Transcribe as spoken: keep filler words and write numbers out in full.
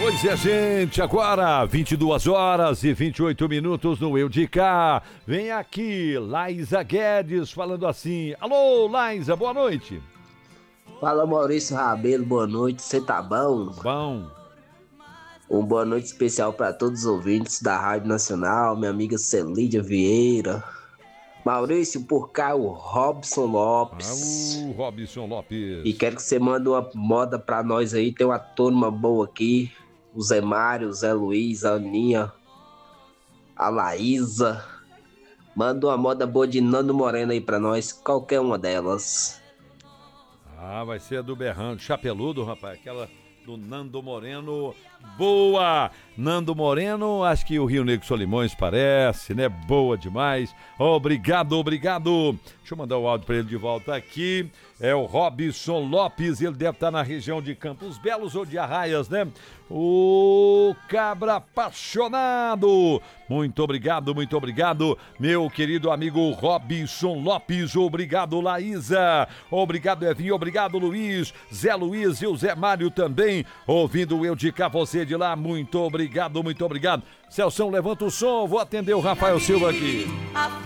Pois é, gente, agora vinte e duas horas e vinte e oito minutos no Eu de Cá. Vem aqui, Laísa Guedes falando assim. Alô, Laísa, boa noite. Fala, Maurício Rabelo, boa noite, você tá bom? Bom. Um boa noite especial para todos os ouvintes da Rádio Nacional, minha amiga Celídia Vieira. Maurício, por cá o Robson Lopes. Ah, o Robson Lopes. E quero que você mande uma moda pra nós aí, tem uma turma boa aqui. O Zé Mário, o Zé Luiz, a Aninha, a Laísa. Manda uma moda boa de Nando Moreno aí pra nós, qualquer uma delas. Ah, vai ser a do Berrando, Chapeludo, rapaz, aquela do Nando Moreno, boa! Nando Moreno, acho que o Rio Negro Solimões parece, né? Boa demais. Obrigado, obrigado. Deixa eu mandar o áudio pra ele de volta aqui. É o Robson Lopes, ele deve estar na região de Campos Belos ou de Arraias, né? O cabra apaixonado. Muito obrigado, muito obrigado, meu querido amigo Robson Lopes. Obrigado, Laísa. Obrigado, Evinho. Obrigado, Luiz. Zé Luiz e o Zé Mário também. Ouvindo o Eu de Cá, você de lá. Muito obrigado, muito obrigado. Celção, levanta o som. Vou atender o Rafael Silva aqui.